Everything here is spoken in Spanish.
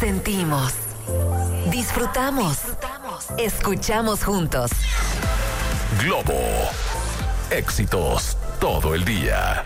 Sentimos. Disfrutamos. Escuchamos juntos. Globo. Éxitos todo el día.